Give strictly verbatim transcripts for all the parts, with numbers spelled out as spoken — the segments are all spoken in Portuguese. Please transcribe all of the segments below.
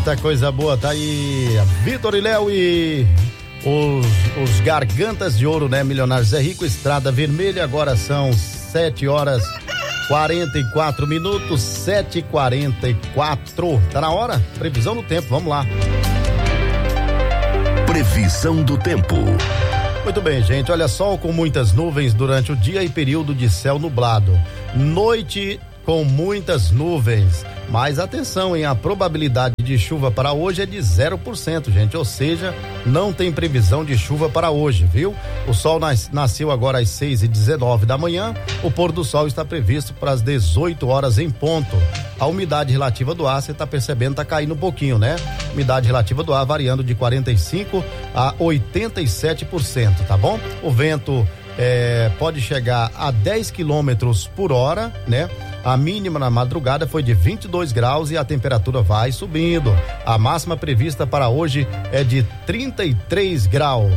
Eita, coisa boa, tá aí Vitor e Léo e os, os Gargantas de Ouro, né? Milionários é Rico, Estrada Vermelha, agora são sete horas quarenta e quatro minutos, sete e quarenta e quatro. Tá na hora? Previsão do tempo, vamos lá. Previsão do tempo. Muito bem, gente, olha, sol com muitas nuvens durante o dia e período de céu nublado. Noite com muitas nuvens, mas atenção, hein? A probabilidade de chuva para hoje é de zero por cento, gente, ou seja, não tem previsão de chuva para hoje, viu? O sol nas, nasceu agora às seis e dezenove da manhã, o pôr do sol está previsto para as dezoito horas em ponto. A umidade relativa do ar, você está percebendo, tá caindo um pouquinho, né? Umidade relativa do ar variando de quarenta e cinco a oitenta e sete por cento, tá bom? O vento é, pode chegar a dez quilômetros por hora, né? A mínima na madrugada foi de vinte e dois graus e a temperatura vai subindo. A máxima prevista para hoje é de trinta e três graus.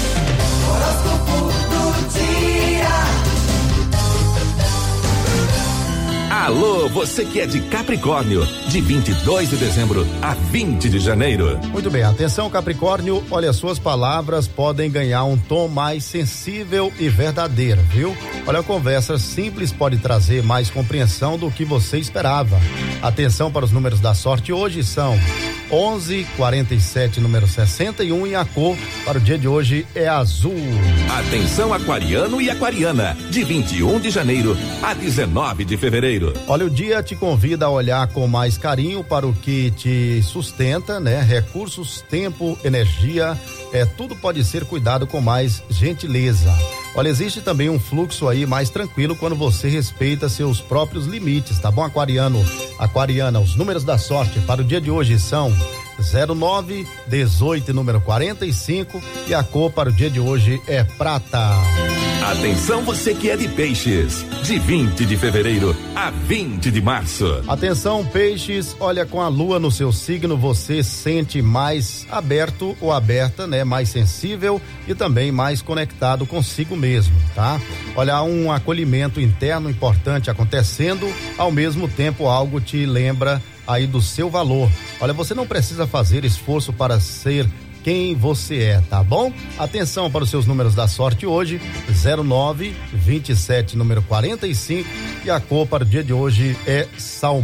Alô, você que é de Capricórnio, de vinte e dois de dezembro a vinte de janeiro. Muito bem, atenção Capricórnio, olha, suas palavras podem ganhar um tom mais sensível e verdadeiro, viu? Olha, a conversa simples pode trazer mais compreensão do que você esperava. Atenção para os números da sorte hoje são onze, quarenta e sete, número sessenta e um e a cor para o dia de hoje é azul. Atenção aquariano e aquariana, de vinte e um de janeiro a dezenove de fevereiro. Olha, o dia te convida a olhar com mais carinho para o que te sustenta, né? Recursos, tempo, energia, é, tudo pode ser cuidado com mais gentileza. Olha, existe também um fluxo aí mais tranquilo quando você respeita seus próprios limites, tá bom, aquariano? Aquariana, os números da sorte para o dia de hoje são zero nove, dezoito, número quarenta e cinco e a cor para o dia de hoje é prata. Atenção você que é de Peixes, de vinte de fevereiro a vinte de março. Atenção Peixes, olha, com a lua no seu signo você sente mais aberto ou aberta, né? Mais sensível e também mais conectado consigo mesmo, tá? Olha, há um acolhimento interno importante acontecendo, ao mesmo tempo algo te lembra aí do seu valor. Olha, você não precisa fazer esforço para ser quem você é, tá bom? Atenção para os seus números da sorte hoje, zero nove, vinte e sete, número quarenta e cinco e a cor para o dia de hoje é salmão.